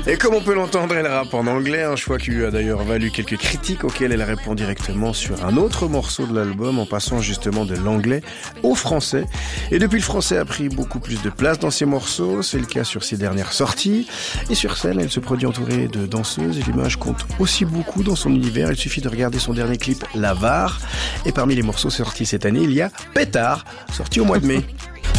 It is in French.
Et comme on peut l'entendre, elle rappe en anglais, un choix qui lui a d'ailleurs valu quelques critiques auxquelles elle répond directement sur un autre morceau de l'album en passant justement de l'anglais au français. Et depuis, le français a pris beaucoup plus de place dans ses morceaux, c'est le cas sur ses dernières sorties. Et sur scène, elle se produit entourée de danseuses et l'image compte aussi beaucoup dans son univers. Il suffit de regarder son dernier clip, L'Avare. Et parmi les morceaux sortis cette année, il y a Pétard, sorti au mois de mai.